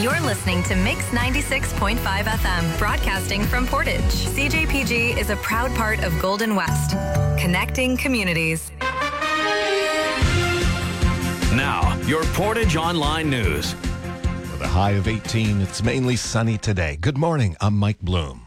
You're listening to Mix 96.5 FM, broadcasting from Portage. CJPG is a proud part of Golden West, connecting communities. Now, your Portage Online News. With a high of 18, it's mainly sunny today. Good morning, I'm Mike Bloom.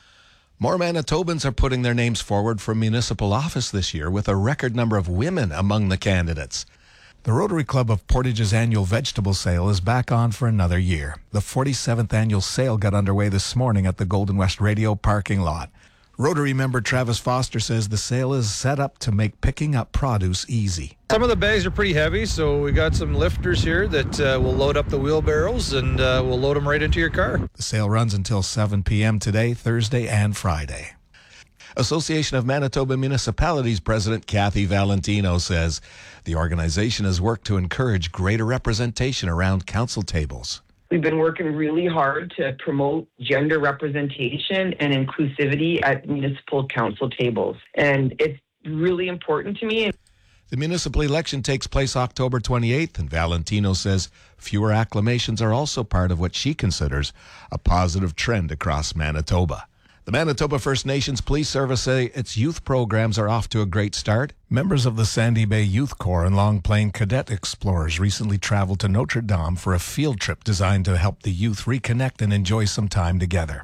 More Manitobans are putting their names forward for municipal office this year, with a record number of women among the candidates. The Rotary Club of Portage's annual vegetable sale is back on for another year. The 47th annual sale got underway this morning at the Golden West Radio parking lot. Rotary member Travis Foster says the sale is set up to make picking up produce easy. Some of the bags are pretty heavy, so we got some lifters here that will load up the wheelbarrows and we'll load them right into your car. The sale runs until 7 p.m. today, Thursday, and Friday. Association of Manitoba Municipalities President Kathy Valentino says the organization has worked to encourage greater representation around council tables. We've been working really hard to promote gender representation and inclusivity at municipal council tables, and it's really important to me. The municipal election takes place October 28th, and Valentino says fewer acclamations are also part of what she considers a positive trend across Manitoba. The Manitoba First Nations Police Service say its youth programs are off to a great start. Members of the Sandy Bay Youth Corps and Long Plain Cadet Explorers recently traveled to Notre Dame for a field trip designed to help the youth reconnect and enjoy some time together.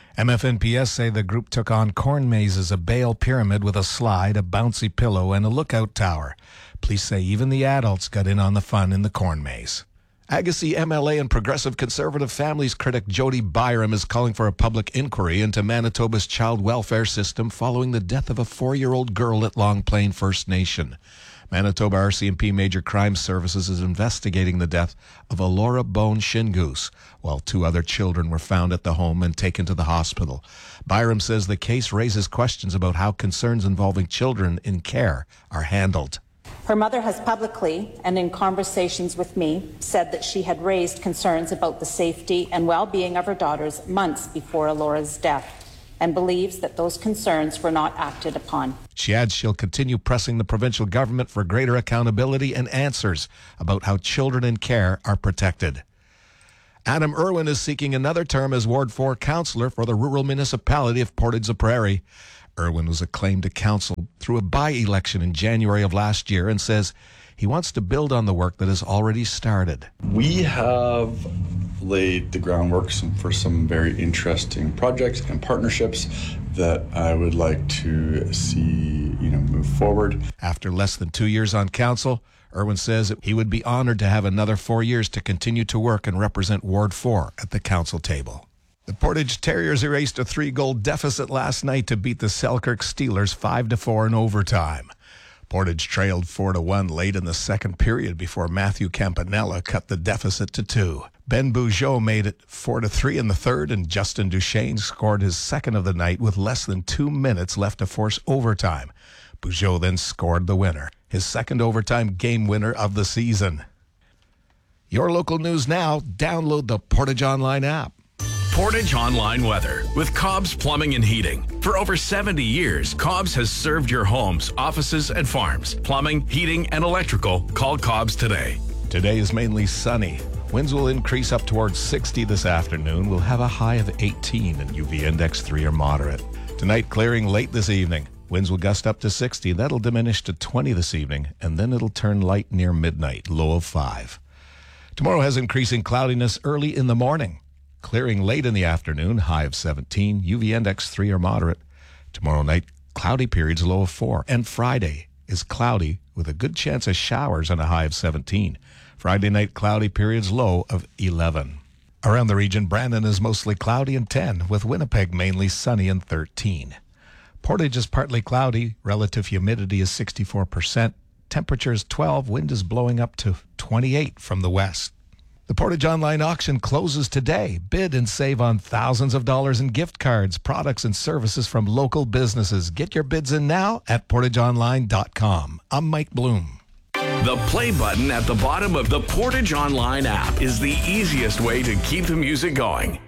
MFNPS say the group took on corn mazes, a bale pyramid with a slide, a bouncy pillow, and a lookout tower. Police say even the adults got in on the fun in the corn maze. Agassiz MLA and Progressive Conservative Families critic Jody Byram is calling for a public inquiry into Manitoba's child welfare system following the death of a 4-year-old girl at Long Plain First Nation. Manitoba RCMP Major Crime Services is investigating the death of Alora Bone Shingoose, while 2 other children were found at the home and taken to the hospital. Byram says the case raises questions about how concerns involving children in care are handled. Her mother has publicly and in conversations with me said that she had raised concerns about the safety and well-being of her daughters months before Alora's death and believes that those concerns were not acted upon. She adds she'll continue pressing the provincial government for greater accountability and answers about how children in care are protected. Adam Irwin is seeking another term as Ward 4 councillor for the rural municipality of Portage-la-Prairie. Irwin was acclaimed to council through a by-election in January of last year and says he wants to build on the work that has already started. We have laid the groundwork for some very interesting projects and partnerships that I would like to see, move forward. After less than 2 years on council, Irwin says he would be honored to have another 4 years to continue to work and represent Ward 4 at the council table. The Portage Terriers erased a 3-goal deficit last night to beat the Selkirk Steelers 5-4 in overtime. Portage trailed 4-1 late in the second period before Matthew Campanella cut the deficit to 2. Ben Bugeaud made it 4-3 in the third, and Justin Duchesne scored his second of the night with less than 2 minutes left to force overtime. Bugeaud then scored the winner, his second overtime game winner of the season. Your local news now. Download the Portage Online app. Portage Online Weather with Cobb's Plumbing and Heating. For over 70 years, Cobb's has served your homes, offices, and farms. Plumbing, heating, and electrical. Call Cobb's today. Today is mainly sunny. Winds will increase up towards 60 this afternoon. We'll have a high of 18 and UV index 3 or moderate. Tonight, clearing late this evening. Winds will gust up to 60. That'll diminish to 20 this evening, and then it'll turn light near midnight, low of 5. Tomorrow has increasing cloudiness early in the morning. Clearing late in the afternoon, high of 17, UV index 3 or moderate. Tomorrow night, cloudy periods, low of 4. And Friday is cloudy with a good chance of showers and a high of 17. Friday night, cloudy periods, low of 11. Around the region, Brandon is mostly cloudy and 10, with Winnipeg mainly sunny and 13. Portage is partly cloudy. Relative humidity is 64%. Temperature is 12. Wind is blowing up to 28 from the west. The Portage Online auction closes today. Bid and save on thousands of dollars in gift cards, products, and services from local businesses. Get your bids in now at portageonline.com. I'm Mike Bloom. The play button at the bottom of the Portage Online app is the easiest way to keep the music going.